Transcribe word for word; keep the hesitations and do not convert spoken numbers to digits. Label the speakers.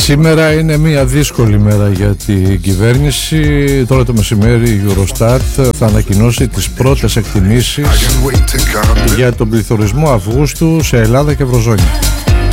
Speaker 1: Σήμερα είναι μια δύσκολη μέρα για την κυβέρνηση. Τώρα το μεσημέρι η Eurostat θα ανακοινώσει τις πρώτες εκτιμήσεις για τον πληθωρισμό Αυγούστου σε Ελλάδα και Ευρωζώνη.